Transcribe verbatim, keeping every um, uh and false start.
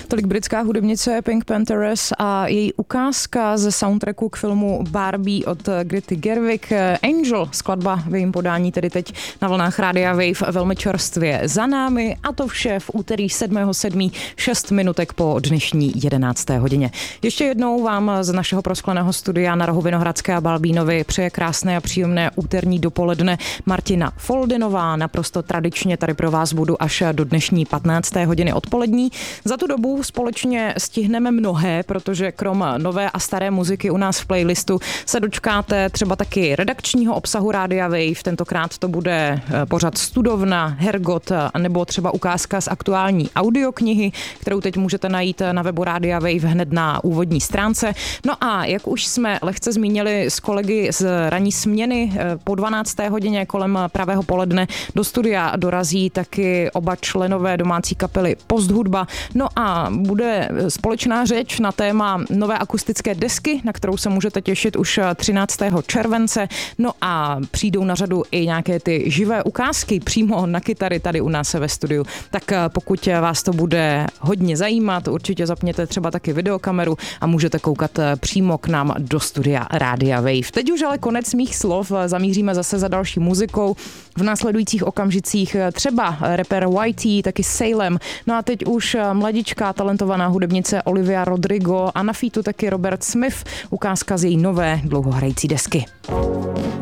Tolik britská hudebnice Pink Panthers a její ukázka ze soundtracku k filmu Barbie od Grety Gerwig. Angel, skladba v jejím podání tedy teď na vlnách Rádia Wave velmi čerstvě za námi, a to vše v úterý sedmého sedmého šest minutek po dnešní jedenácté hodině. Ještě jednou vám z našeho proskleného studia na rohu Vinohradské a Balbínovy přeje krásné a příjemné úterní dopoledne Martina Foldinová. Naprosto tradičně tady pro vás budu až do dnešní patnácté hodiny odpolední. Za tu dobu společně stihneme mnohé, protože krom nové a staré muziky u nás v playlistu se dočkáte třeba taky redakčního obsahu Rádia Wave. Tentokrát to bude pořad Studovna, Hergot nebo třeba ukázka z aktuální audioknihy, kterou teď můžete najít na webu Rádia Wave hned na úvodní stránce. No a jak už jsme lehce zmínili s kolegy z ranní směny, po dvanácté hodině kolem pravého poledne do studia dorazí taky oba členové domácí kapely Posthudba. No a bude společná řeč na téma nové akustické desky, na kterou se můžete těšit už třináctého července. No a přijdou na řadu i nějaké ty živé ukázky přímo na kytary tady u nás ve studiu. Tak pokud vás to bude hodně zajímat, určitě zapněte třeba taky videokameru a můžete koukat přímo k nám do studia Rádia Wave. Teď už ale konec mých slov, zamíříme zase za další muzikou. V následujících okamžicích třeba rapper Y T, taky Salem. No a teď už mladičká talentovaná hudebnice Olivia Rodrigo a na featu taky Robert Smith, ukázka z její nové dlouhohrající desky.